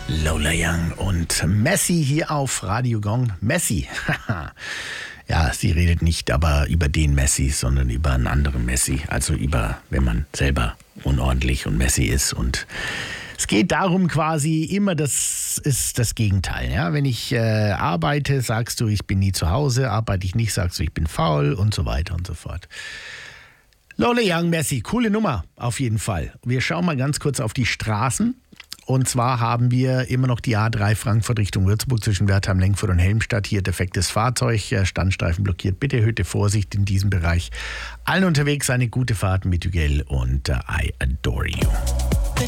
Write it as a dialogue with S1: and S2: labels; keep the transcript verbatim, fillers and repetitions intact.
S1: Lola Young und Messi hier auf Radio Gong. Messi, ja, sie redet nicht aber über den Messi, sondern über einen anderen Messi. Also über, wenn man selber unordentlich und Messi ist. Und es geht darum quasi immer, das ist das Gegenteil. Ja? Wenn ich äh, arbeite, sagst du, ich bin nie zu Hause. Arbeite ich nicht, sagst du, ich bin faul und so weiter und so fort. Lola Young, Messi, coole Nummer auf jeden Fall. Wir schauen mal ganz kurz auf die Straßen. Und zwar haben wir immer noch die A drei Frankfurt Richtung Würzburg zwischen Wertheim, Lengfurt und Helmstadt. Hier defektes Fahrzeug, Standstreifen blockiert. Bitte erhöhte Vorsicht in diesem Bereich. Allen unterwegs eine gute Fahrt mit Miguel und I Adore You.